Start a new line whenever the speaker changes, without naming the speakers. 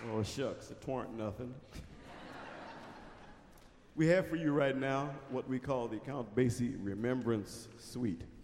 Oh, shucks, it weren't nothing. We have for you right now what we call the Count Basie Remembrance Suite.